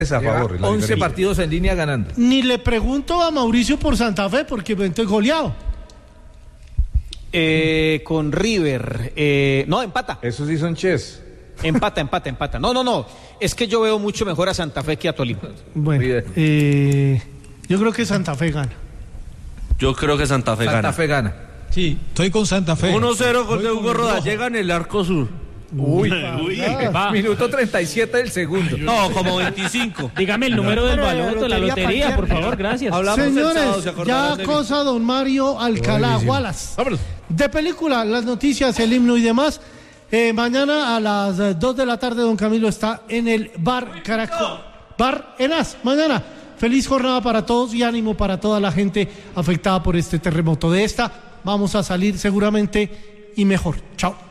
A favor, 11 partidos en línea ganando. Ni le pregunto a Mauricio por Santa Fe, porque estoy goleado. Con River. No, empata. Esos sí son chess. Empata. No. Es que yo veo mucho mejor a Santa Fe que a Tolima. Bueno, yo creo que Santa Fe gana. Yo creo que Santa Fe gana. Sí. Estoy con Santa Fe. 1-0 gol de Hugo Rodallega en el arco sur. Minuto 37 del segundo. No, como 25. Dígame el número del baloto, la lotería, por favor, gracias. Señores, ya cosa don Mario Alcalá Wallace. De película, las noticias, el himno y demás. Mañana a las 2 de la tarde don Camilo está en el Bar Caracol. Bar Enaz, mañana. Feliz jornada para todos y ánimo para toda la gente afectada por este terremoto. De esta vamos a salir seguramente y mejor. Chao.